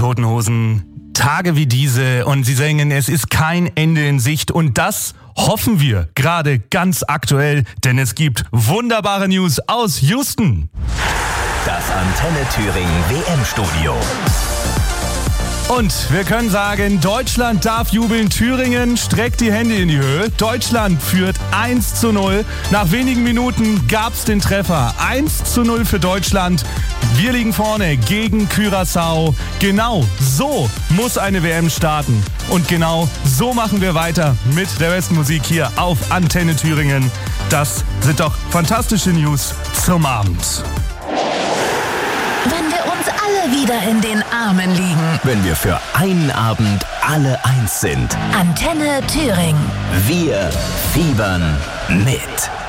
Toten Hosen, Tage wie diese, und sie singen, es ist kein Ende in Sicht, und das hoffen wir gerade ganz aktuell, denn es gibt wunderbare News aus Houston. Das Antenne Thüringen WM-Studio. Und wir können sagen, Deutschland darf jubeln, Thüringen streckt die Hände in die Höhe. Deutschland führt 1:0. Nach wenigen Minuten gab's den Treffer. 1:0 für Deutschland. Wir liegen vorne gegen Curaçao. Genau so muss eine WM starten. Und genau so machen wir weiter mit der besten Musik hier auf Antenne Thüringen. Das sind doch fantastische News zum Abend. Wenn wir uns alle wieder in den Armen liegen. Wenn wir für einen Abend alle eins sind. Antenne Thüringen. Wir fiebern mit.